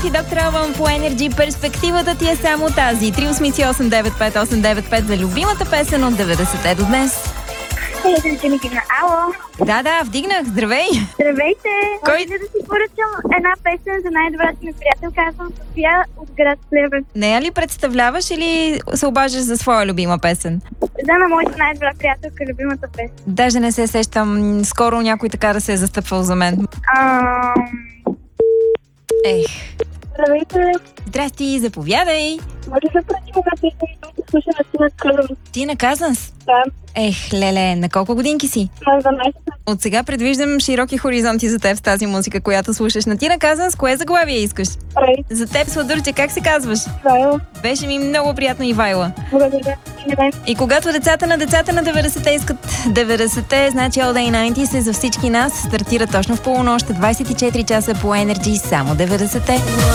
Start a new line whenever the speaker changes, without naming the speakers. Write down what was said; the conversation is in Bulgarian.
си доктор Албан по Energy. Перспективата ти е само тази. 388-95895 за любимата песен от 90-те до днес.
Ало.
Да, вдигнах. Здравей!
Здравейте!
Кой?
Може да си поръчам една песен за най-добрата ми приятелка. Аз съм София от град Плевен.
Нея ли представляваш или се обаждаш за своя любима песен?
За на моята най-добра приятелка, любимата песен.
Даже не се сещам. Скоро някой така да се е застъпвал за мен. Ех.
Здравейте!
Здрасти, заповядай!
Може да поръчам една песен, да слуша на Тина Казанс.
Тина Казанс?
Да,
Ех, леле, на колко годинки си?
на 12.
От сега предвиждам широки хоризонти за теб с тази музика, която слушаш. На Тина Казанс, кое заглавие искаш?
Рей,
За теб, сладурче, как се казваш?
Вайл,
Беше ми много приятно, Ивайла.
благодаря.
И когато децата на 90-те искат 90-те, значи All Day 90 се за всички нас стартира точно в полунощ, 24 часа по Energy, само 90-те.